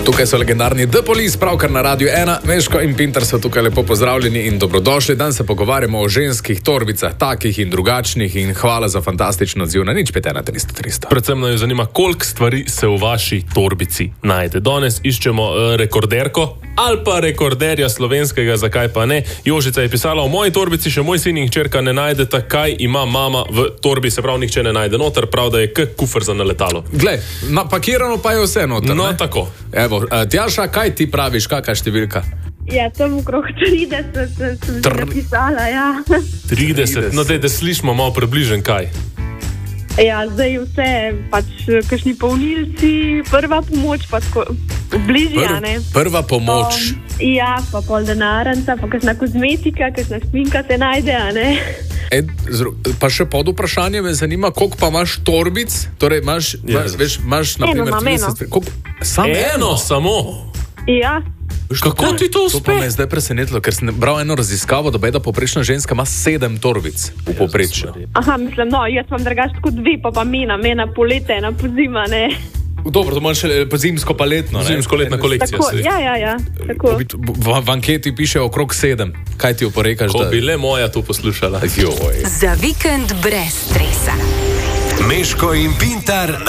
Tukaj so legendarni The Police, pravkar na Radiu 1. Meško in Pintar so tukaj lepo pozdravljeni in dobrodošli. Dan se pogovarjamo o ženskih torbicah, takih in drugačnih, in hvala za fantastično odziv na 051 300. Predvsem nas zanima, koliko stvari se v vaši torbici najde. Danes iščemo rekorderko ali pa rekorderja slovenskega, zakaj pa ne. Jožica je pisala, v moji torbici še moj sin in hčerka ne najdeta, kaj ima mama v torbi, se pravi, nihče ne najde noter, prav da je kufr za na letalo. Glej, napakirano pa je vse noter. No, ne? tako. Evo, Tjaša, kaj ti praviš, kakšna številka? Ja, tam okrog 30 sem napisala, ja. 30, no da slišimo malo približen kaj. Ja, zdaj vse, pač kakšni polnilci, prva pomoč, pa tako bližja, ne. Prva pomoč. Ja, pa pol denarnica, pa kakšna kozmetika, kakšna šminka se najde, a ne. Pa še pod vprašanje me zanima, koliko pa imaš torbic? Torej imaš na primer 30. Eno samo? Ja. Kako ti to uspe? To pa me je zdaj presenetilo, ker sem bral eno raziskavo, da beda povprečna ženska ima 7 torbic v povprečju. Aha, mislim, no, jaz vam drugače tako 2, pa mena polete, ena pozima, ne. Dobro, to imaš še zimsko paletno, ne? Zimsko-letna kolekcija. Tako, ja, tako. V anketi piše okrog 7. Kaj ti oporekaš? Ko bi le moja to poslušala. Za vikend brez stresa. Meško in Pintar